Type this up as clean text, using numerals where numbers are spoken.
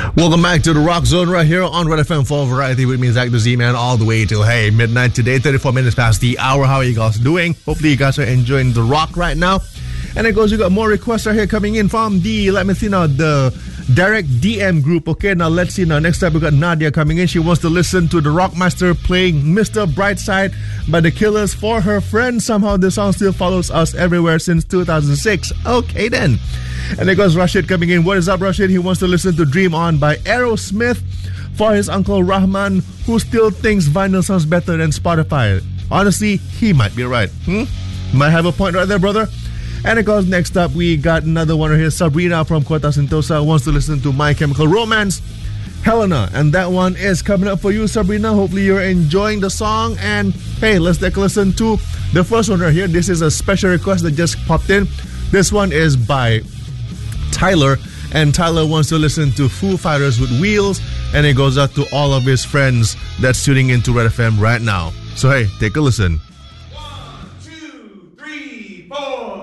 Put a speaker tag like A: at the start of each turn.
A: Welcome back to the Rock Zone right here on Red FM for Variety with me, Zach the Z-Man, all the way till, midnight today, 34 minutes past the hour. How are you guys doing? Hopefully you guys are enjoying the rock right now. And it goes, you got more requests right here coming in from the direct DM group. Okay, now let's see. Now, next up, we got Nadia coming in. She wants to listen to the Rockmaster playing Mr. Brightside by The Killers for her friend. Somehow, the song still follows us everywhere since 2006. Okay, then. And there goes Rashid coming in. What is up, Rashid? He wants to listen to Dream On by Aerosmith for his uncle Rahman, who still thinks vinyl sounds better than Spotify. Honestly, he might be right. Might have a point right there, brother. And of course, next up, we got another one right here. Sabrina from Kota Sentosa wants to listen to My Chemical Romance, Helena. And that one is coming up for you, Sabrina. Hopefully you're enjoying the song. And hey, let's take a listen to the first one right here. This is a special request that just popped in. This one is by Tyler. And Tyler wants to listen to Foo Fighters with Wheels. And it goes out to all of his friends that's tuning into Red FM right now. So hey, take a listen.